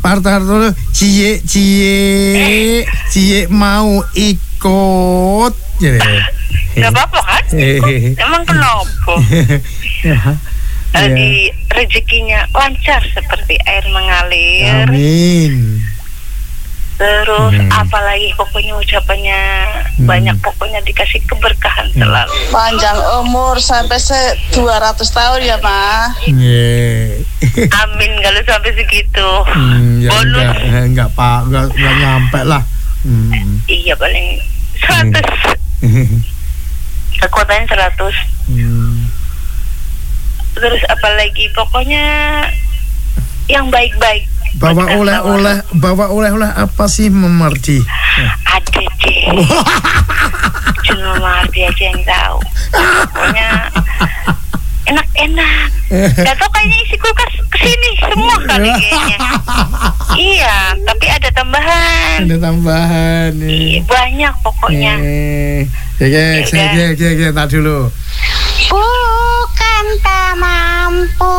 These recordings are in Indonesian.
Parto Hartono, cie mau ikut. Gak apa-apa kan? Emang kenapa? Di rezekinya lancar seperti air mengalir. Amin. Terus apalagi pokoknya ucapannya banyak, pokoknya dikasih keberkahan selalu. Panjang umur sampai 200 tahun ya, Ma. Amin, kalau sampai segitu. Ya bonus. Enggak Pak, enggak nyampe lah. Iya, paling 100. Kekuatannya 100. Terus apalagi pokoknya yang baik-baik. Bawa oleh-oleh apa sih Mardi? Ada deh. Cuma Mardi aja yang tahu. Pokoknya enak-enak. Gak tau kayaknya isi kulkas kesini semua kali kayaknya. Iya, tapi ada tambahan. Iya, banyak pokoknya. Tak dulu. Bukan tak mampu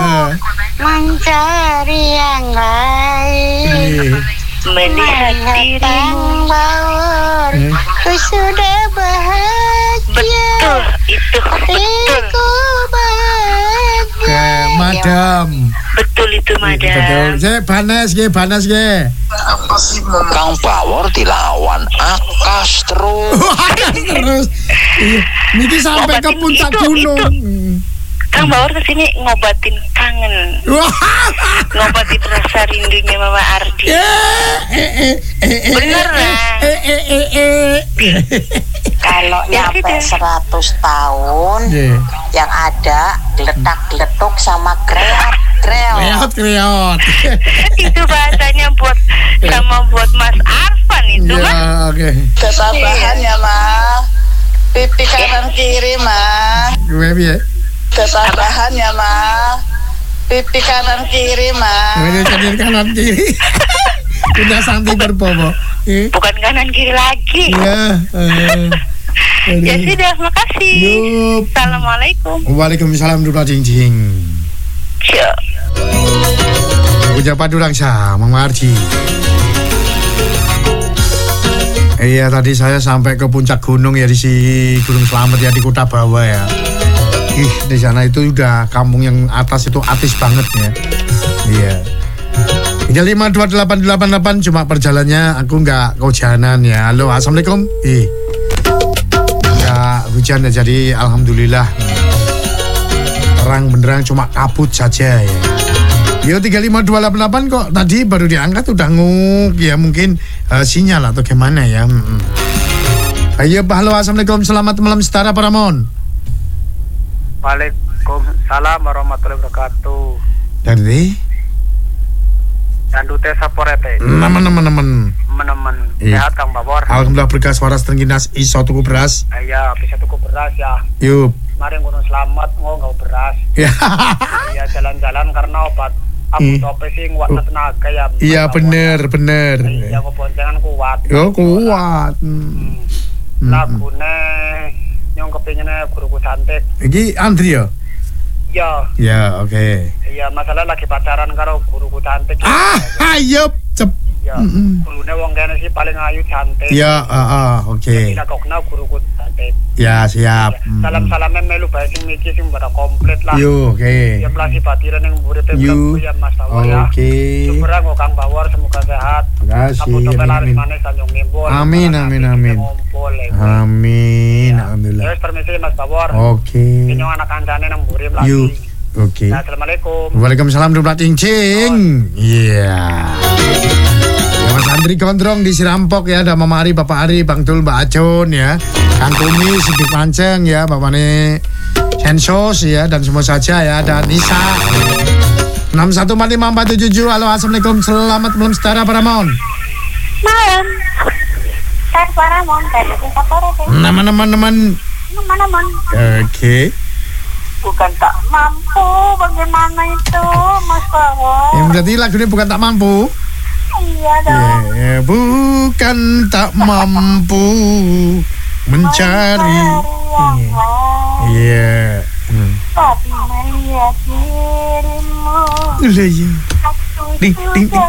mencari yang lain, melihat dirimu ku sudah bahagia. Betul. Madam. Betul itu, Madam. Betul. Saya Banas. Kang Bawor dilawan Akas terus. Niki sampai ke puncak gunung. Kang Bawor kesini ngobatin kangen. Ngobatin rasa rindunya Mama Ardi. Beneran. Kalau nyampe 100 tahun, yang ada geletak-geletuk sama kreot. Itu bahasanya buat Mas Arfan itu kan. Ketambahan ya, Ma. Pipi kanan kiri, Ma. Ketambahan ya, Ma. Pipi kanan kiri, Ma. Kanan kiri. Udah santai berbobo. Bukan kanan kiri lagi. Ya sudah, makasih. Assalamualaikum. Waalaikumsalam dulu jing. Ucapan durang sama Marji. Iya, tadi saya sampai ke puncak gunung ya, di Gunung Slamet ya, di Kota Bawah ya. Di sana itu udah kampung yang atas itu atis banget ya. Iya. 52888 cuma perjalannya aku nggak kehujanan ya. Halo, assalamualaikum. Nggak hujan ya, jadi alhamdulillah. Terang benerang, cuma kabut saja ya. Yo 35288 kok tadi baru diangkat udah nguk ya, mungkin sinyal atau gimana ya. Ayo halo, assalamualaikum, selamat malam Setara Paramon. Waalaikumsalam warahmatullahi wabarakatuh. Dari Dandu Tesa Porete. Nemen. Sehat Kang Bawor. Alhamdulillah, berkah suara setengginas iso tuku beras. Iya, bisa tuku beras ya. Yup. Kemarin Gunung Slamet nggak beras. Ya. Iya, jalan-jalan karena obat. Aku tope sih nguat tenaga ya. Iya, bener. Iya, aku boncengan kuat. Kuat. Lagune yang kepinginnya guruku cantik. Iki Andri ya? Iya. Ya, oke. Iya, masalah lagi pacaran karo guruku cantik. Ayo cep. Iya. Gurune wong kene sih paling ayu cantik. Iya, oke. Tidak kok kenal guruku cantik. Ya, siap. Salam-salamnya melu bae sing miki sing pada komplit lah. Yo, oke. Ya pelasi batiran yang uripe belakku ya Mas Bawor ya. Oke. Syukuran kok Kang Bawor, semoga sehat. Terima kasih. Aku topel laris manis sanjung nimbul. Amin. Alhamdulillah. Ya, permisi Mas Bawor. Oke. Ini anak kancane nang burim lagi. Yuk. Oke. Assalamualaikum. Waalaikumsalam dublat cincing. Iya. Mas Andri Gondrong di Sirampok ya, ada Mama Ari, Bapak Ari, Bang Tul, Mbak Acun ya, Kang Tumi, Sidik Panceng ya, Bapaknya Sensos ya, dan semua saja ya, ada Nisa 6155477. Halo, assalamualaikum, selamat malam Setara Paramon. Malam. Setara Paramon, dari Tingkat Porete. Teman-teman. Oke. Bukan tak mampu, bagaimana itu, Mas Bawor? Yang berarti lagunya bukan tak mampu. Iya dong. Bukan tak mampu mencari. Iya. Tapi melihat dirimu. Iya. Ding.